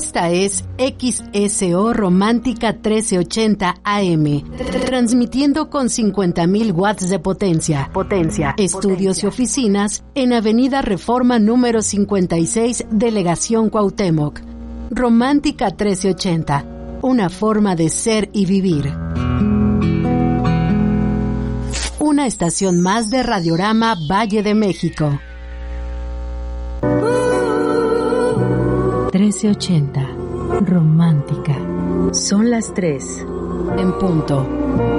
Esta es XSO Romántica 1380 AM, transmitiendo con 50.000 watts de potencia. Estudios y oficinas en Avenida Reforma número 56, Delegación Cuauhtémoc. Romántica 1380, una forma de ser y vivir. Una estación más de Radiorama Valle de México. 1380, romántica. Son las 3 en punto.